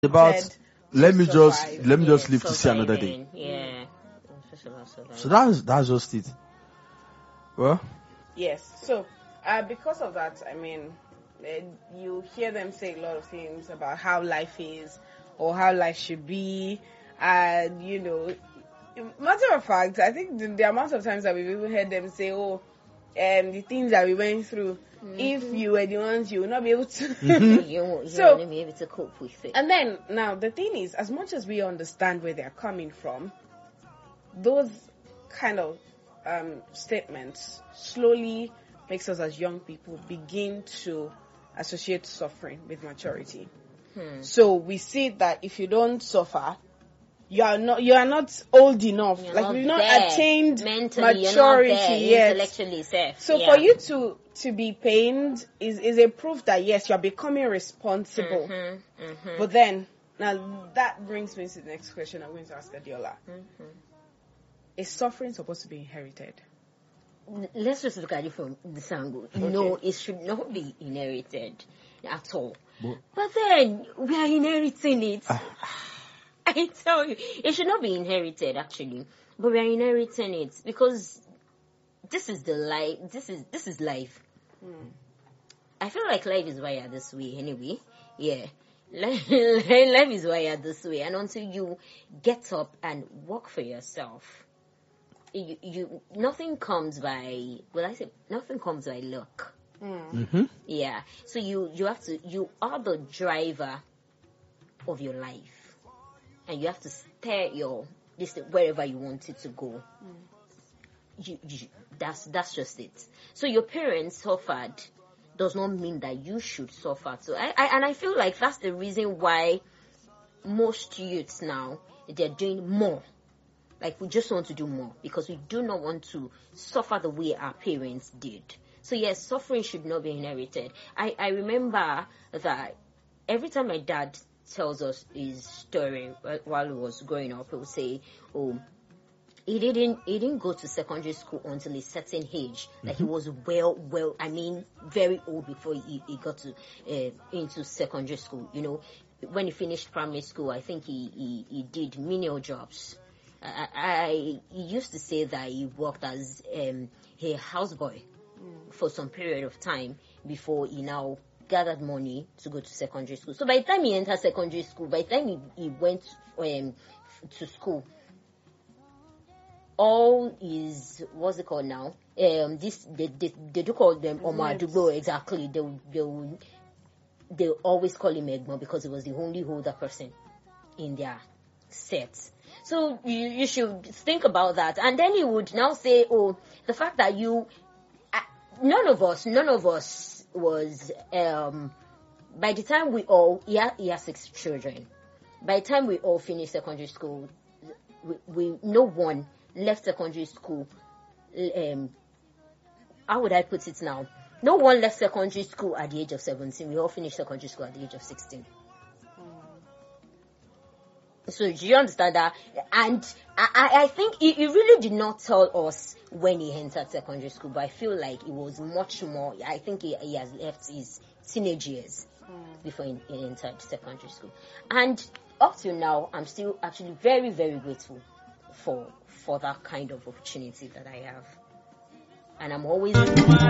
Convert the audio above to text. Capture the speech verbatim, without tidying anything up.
about Ted let me just survive. let me just Yeah, live to see another day. surviving, Yeah. Just about surviving. So that's that's just it. Well, Yes. So, uh, because of that, I mean, eh, you hear them say a lot of things about how life is or how life should be, and you know, matter of fact, I think the, the amount of times that we've even heard them say, "Oh, um, the things that we went through, if you were the ones, you would not be able to." you won't, you So- won't be able to cope with it. And then, now, the thing is, as much as we understand where they're coming from, those kind of um, statements slowly makes us as young people begin to associate suffering with maturity. Hmm. So we see that if you don't suffer, you are not you are not old enough. You're like not we've not there. attained Mentally, maturity you're not there. yet. Intellectually safe. So yeah. for you to to be pained is is a proof that yes, you are becoming responsible. Mm-hmm, mm-hmm, But then, now that brings me to the next question I'm going to ask Adiola. mm-hmm. Is suffering supposed to be inherited? Let's just look at it from this angle. No, it should not be inherited at all. But- But then we are inheriting it. I tell you, it should not be inherited actually, but we are inheriting it because this is the life. This is this is life. I feel like life is wired this way anyway. Yeah. Life, life is wired this way, and until you get up and work for yourself, you, you nothing comes by. Well, I say nothing comes by luck. mm-hmm. Yeah. So you you have to you are the driver of your life, and you have to steer your this wherever you want it to go. You, you that's that's just it. So your parents suffered does not mean that you should suffer. So I, I and I feel like that's the reason why most youths now they're doing more. Like we just want to do more because we do not want to suffer the way our parents did. So yes, suffering should not be inherited. I, I remember that every time my dad tells us his story while he was growing up, he would say, "Oh, he didn't he didn't go to secondary school until a certain age. Like he was well well I mean very old before he, he got to uh, into secondary school. You know, when he finished primary school, I think he he, he did menial jobs. I, I he used to say that he worked as um, a houseboy for some period of time before he now gathered money to go to secondary school. So by the time he entered secondary school, by the time he, he went um, to school, all is what's it called now? Um, this they they, they do call them Omar Mates. Dugbo exactly. They they they always call him Egmo because he was the only older person in their set. So you you should think about that, and then he would now say, "Oh, the fact that you, uh, none of us, none of us was um." By the time we all, he had, he has six children. By the time we all finished secondary school, we, we no one left secondary school. Um, how would I put it now? No one left secondary school at the age of seventeen. We all finished secondary school at the age of sixteen. So do you understand that? And I, I think he, he really did not tell us when he entered secondary school, but I feel like it was much more. I think he, he has left his teenage years before he, he entered secondary school. And up to now, I'm still actually very, very grateful for for that kind of opportunity that I have. And I'm always